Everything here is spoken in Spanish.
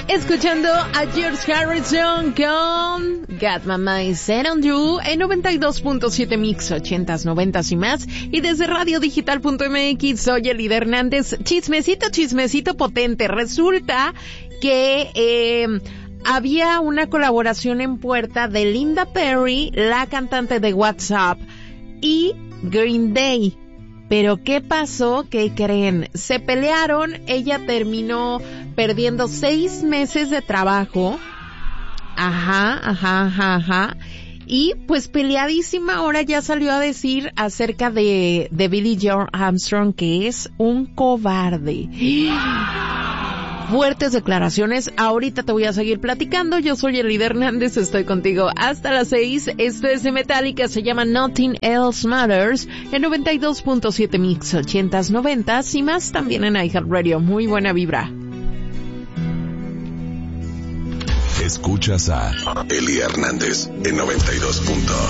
Escuchando a George Harrison con Got My Mind Set on You en 92.7 Mix, 80s, 90s y más. Y desde radiodigital.mx soy Elida Hernández. Chismecito potente. Resulta que había una colaboración en puerta de Linda Perry, la cantante de WhatsApp, y Green Day. Pero ¿qué pasó? ¿Qué creen? Se pelearon, ella terminó perdiendo 6 meses de trabajo. Ajá. Y pues peleadísima, ahora ya salió a decir acerca de Billie Joe Armstrong que es un cobarde. Fuertes declaraciones, ahorita te voy a seguir platicando. Yo soy Elida Hernández, estoy contigo hasta las 6. Esto es de Metallica, se llama Nothing Else Matters, en 92.7 Mix, 80s, 90s y más, también en iHeartRadio. Muy buena vibra. Escuchas a Elida Hernández en 92.